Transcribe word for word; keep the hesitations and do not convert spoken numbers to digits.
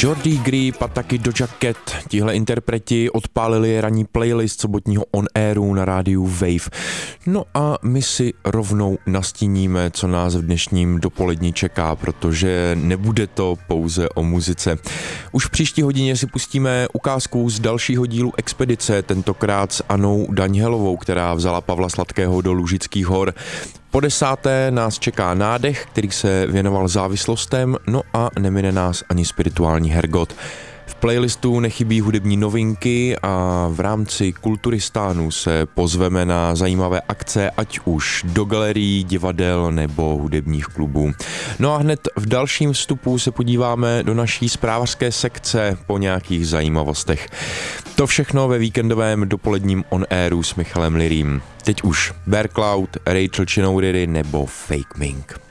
Jordi Grip a taky Doja Cat, tihle interpreti odpálili ranní playlist sobotního On Airu na rádiu Wave. No a my si rovnou nastíníme, co nás v dnešním dopolední čeká, protože nebude to pouze o muzice. Už v příští hodině si pustíme ukázku z dalšího dílu Expedice, tentokrát s Anou Danielovou, která vzala Pavla Sladkého do Lužických hor. Po desáté nás čeká Nádech, který se věnoval závislostem, no a nemine nás ani spirituální Hergot. V playlistu nechybí hudební novinky a v rámci Kulturistánu se pozveme na zajímavé akce, ať už do galerií, divadel nebo hudebních klubů. No a hned v dalším vstupu se podíváme do naší zprávařské sekce po nějakých zajímavostech. To všechno ve víkendovém dopoledním On Airu s Michalem Lirým. Teď už Bear Cloud, Rachel Chinowry nebo Fake Mink.